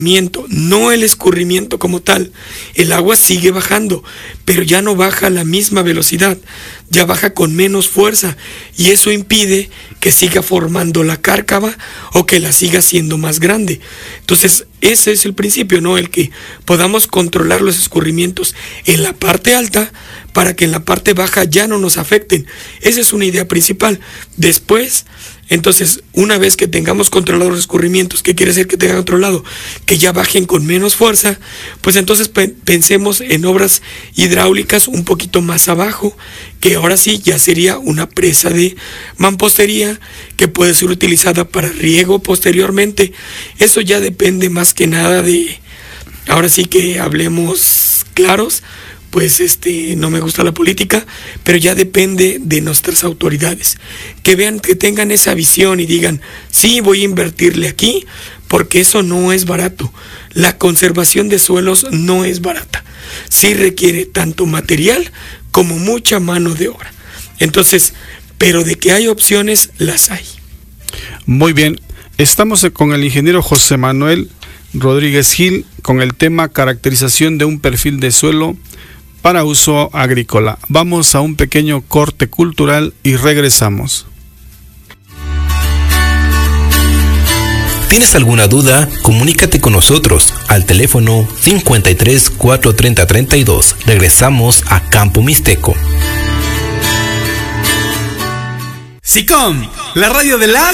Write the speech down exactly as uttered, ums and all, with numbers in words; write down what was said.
no el escurrimiento como tal. El agua sigue bajando, pero ya no baja a la misma velocidad, ya baja con menos fuerza, y eso impide que siga formando la cárcava o que la siga haciendo más grande. Entonces, ese es el principio, ¿no? El que podamos controlar los escurrimientos en la parte alta para que en la parte baja ya no nos afecten. Esa es una idea principal. Después, entonces, una vez que tengamos controlados los escurrimientos, ¿qué quiere decir que tengan controlado? Que ya bajen con menos fuerza, pues entonces pe- pensemos en obras hidráulicas un poquito más abajo, que ahora sí ya sería una presa de mampostería que puede ser utilizada para riego posteriormente. Eso ya depende más que nada de, ahora sí que hablemos claros, pues este no me gusta la política, pero ya depende de nuestras autoridades, que vean, que tengan esa visión y digan, sí, voy a invertirle aquí, porque eso no es barato. La conservación de suelos no es barata, sí requiere tanto material como mucha mano de obra. Entonces, pero de que hay opciones, las hay. Muy bien, estamos con el ingeniero José Manuel Rodríguez Gil con el tema caracterización de un perfil de suelo para uso agrícola. Vamos a un pequeño corte cultural y regresamos. ¿Tienes alguna duda? Comunícate con nosotros al teléfono cincuenta y tres, cuatrocientos treinta, treinta y dos. Regresamos a Campo Mixteco. SICOM, la radio de las